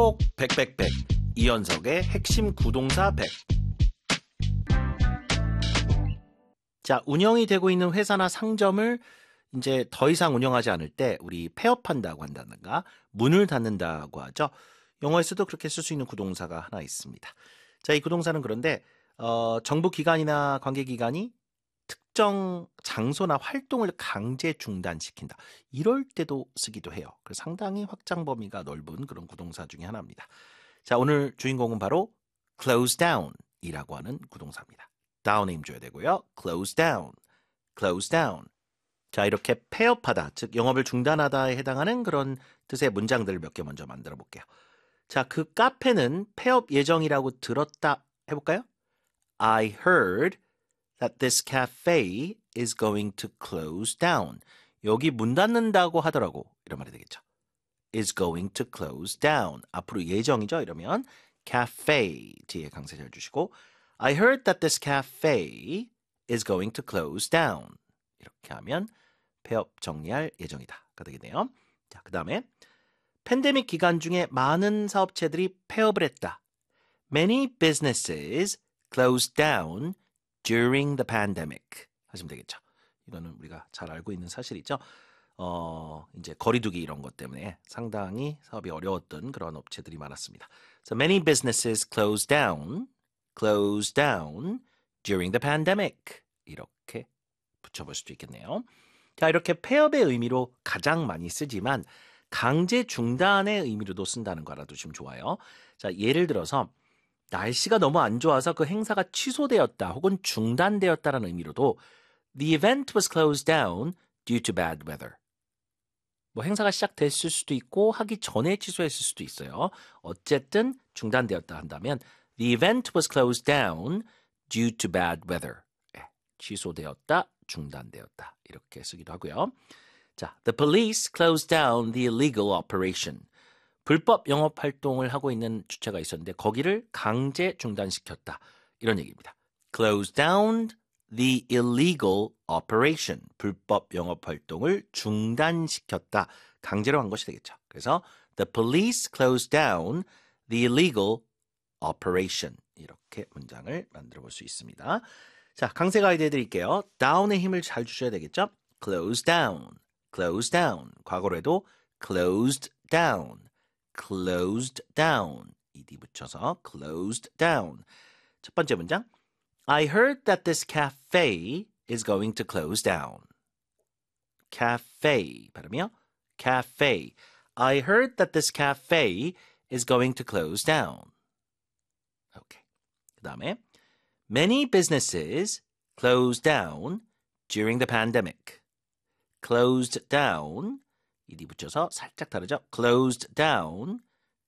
꼭 100, 이현석의 핵심 구동사 100. 자, 운영이 되고 있는 회사나 상점을 이제 더 이상 운영하지 않을 때 우리 폐업한다고 한다든가 문을 닫는다고 하죠. 영어에서도 그렇게 쓸 수 있는 구동사가 하나 있습니다. 자, 이 구동사는 그런데 정부 기관이나 관계기관이 특정 장소나 활동을 강제 중단시킨다. 이럴 때도 쓰기도 해요. 그래서 상당히 확장 범위가 넓은 그런 구동사 중에 하나입니다. 자, 오늘 주인공은 바로 close down 이라고 하는 구동사입니다. down에 힘줘야 되고요. close down, close down. 자, 이렇게 폐업하다, 즉 영업을 중단하다에 해당하는 그런 뜻의 문장들을 몇 개 먼저 만들어 볼게요. 자, 그 카페는 폐업 예정이라고 들었다 해볼까요? I heard that this cafe is going to close down. 여기 문 닫는다고 하더라고. 이런 말이 되겠죠. is going to close down. 앞으로 예정이죠. 이러면 cafe 뒤에 강세절 주시고 I heard that this cafe is going to close down. 이렇게 하면 폐업 정리할 예정이다가 되겠네요. 자, 그 다음에 팬데믹 기간 중에 많은 사업체들이 폐업을 했다. Many businesses closed down during the pandemic 하시면 되겠죠. 이거는 우리가 잘 알고 있는 사실이죠. 이제 거리두기 이런 것 때문에 상당히 사업이 어려웠던 그런 업체들이 많았습니다. So many businesses closed down during the pandemic. 이렇게 붙여볼 수도 있겠네요. 자, 이렇게 폐업의 의미로 가장 많이 쓰지만 강제 중단의 의미로도 쓴다는 거 알아두시면 좋아요. 자, 예를 들어서 날씨가 너무 안 좋아서 그 행사가 취소되었다 혹은 중단되었다라는 의미로도 The event was closed down due to bad weather. 뭐 행사가 시작됐을 수도 있고 하기 전에 취소했을 수도 있어요. 어쨌든 중단되었다 한다면 The event was closed down due to bad weather. 취소되었다, 중단되었다 이렇게 쓰기도 하고요. 자, The police closed down the illegal operation. 불법 영업 활동을 하고 있는 주체가 있었는데 거기를 강제 중단시켰다. 이런 얘기입니다. Close down the illegal operation. 불법 영업 활동을 중단시켰다. 강제로 한 것이 되겠죠. 그래서 The police closed down the illegal operation. 이렇게 문장을 만들어 볼 수 있습니다. 자, 강세 가이드 해드릴게요. down의 힘을 잘 주셔야 되겠죠. Close down, close down. 과거로 해도 closed down. closed down. ed 붙여서 closed down. 첫 번째 문장. I heard that this cafe is going to close down. cafe 발음이요. cafe. I heard that this cafe is going to close down. 오케이. 그 다음에 Many businesses closed down during the pandemic. closed down. ed 붙여서 살짝 다르죠. closed down